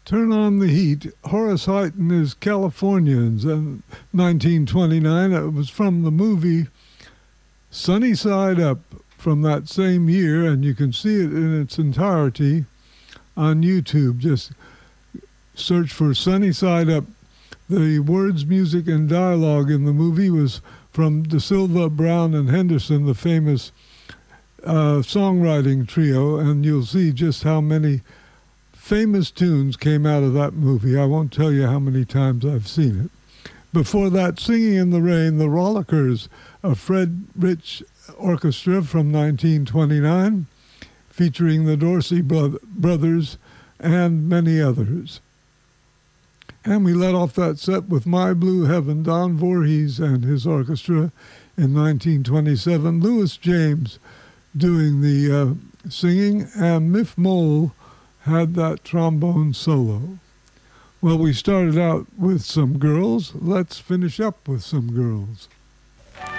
Turn on the Heat. Horace Heidt and his Californians in 1929. It was from the movie Sunny Side Up from that same year, and you can see it in its entirety on YouTube. Just search for Sunny Side Up. The words, music, and dialogue in the movie was from De Silva, Brown, and Henderson, the famous songwriting trio, and you'll see just how many famous tunes came out of that movie. I won't tell you how many times I've seen it. Before that, Singing in the Rain, The Rollickers, a Fred Rich orchestra from 1929, featuring the Dorsey brothers and many others. And we let off that set with My Blue Heaven, Don Voorhees and his orchestra in 1927. Louis James doing the singing, and Miff Mole had that trombone solo. Well, we started out with some girls. Let's finish up with some girls.